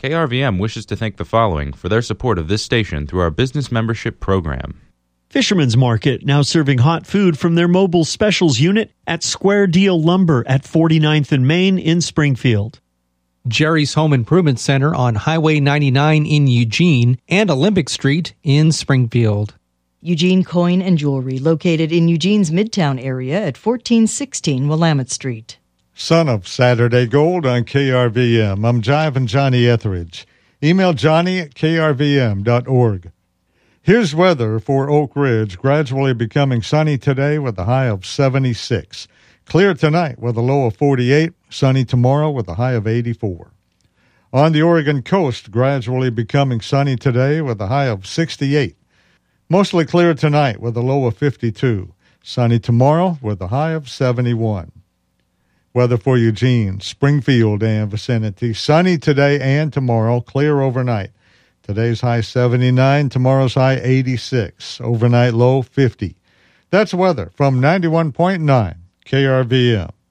KRVM wishes to thank the following for their support of this station through our business membership program. Fisherman's Market, now serving hot food from their mobile specials unit at Square Deal Lumber at 49th and Main in Springfield. Jerry's Home Improvement Center on Highway 99 in Eugene and Olympic Street in Springfield. Eugene Coin and Jewelry, located in Eugene's Midtown area at 1416 Willamette Street. Son of Saturday Gold on KRVM. I'm Jive Johnny Etheridge. Email Johnny at krvm.org. Here's weather for Oak Ridge, gradually becoming sunny today with a high of 76. Clear tonight with a low of 48. Sunny tomorrow with a high of 84. On the Oregon coast, gradually becoming sunny today with a high of 68. Mostly clear tonight with a low of 52. Sunny tomorrow with a high of 71. Weather for Eugene, Springfield, and vicinity. Sunny today and tomorrow, clear overnight. Today's high 79, tomorrow's high 86. Overnight low 50. That's weather from 91.9 KRVM.